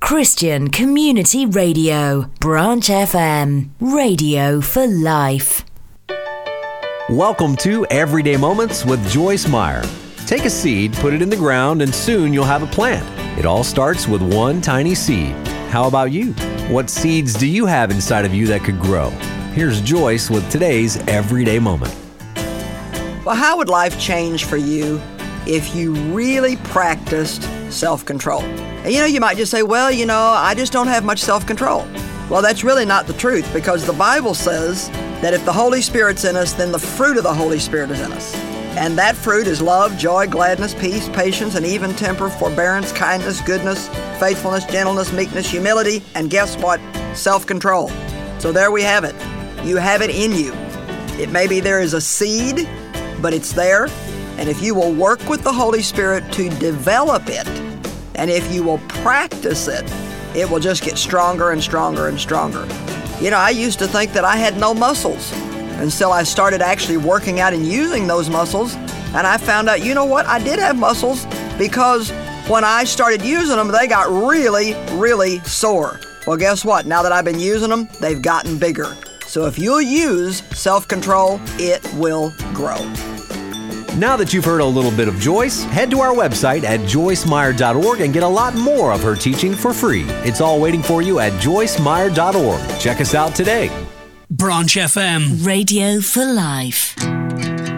Christian Community Radio, Branch FM, radio for life. Welcome to Everyday Moments with Joyce Meyer. Take a seed, put it in the ground, and soon you'll have a plant. It all starts with one tiny seed. How about you? What seeds do you have inside of you that could grow? Here's Joyce with today's Everyday Moment. Well, how would life change for you if you really practiced self-control? And you might just say, I just don't have much self-control. Well, that's really not the truth, because the Bible says that if the Holy Spirit's in us, then the fruit of the Holy Spirit is in us. And that fruit is love, joy, gladness, peace, patience, and even temper, forbearance, kindness, goodness, faithfulness, gentleness, meekness, humility, and guess what? Self-control. So there we have it. You have it in you. It may be there is a seed, but it's there. And if you will work with the Holy Spirit to develop it, and if you will practice it, it will just get stronger and stronger and stronger. I used to think that I had no muscles until I started actually working out and using those muscles. And I found out, I did have muscles, because when I started using them, they got really, really sore. Well, guess what? Now that I've been using them, they've gotten bigger. So if you'll use self-control, it will grow. Now that you've heard a little bit of Joyce, head to our website at joycemeyer.org and get a lot more of her teaching for free. It's all waiting for you at joycemeyer.org. Check us out today. Branch FM, radio for life.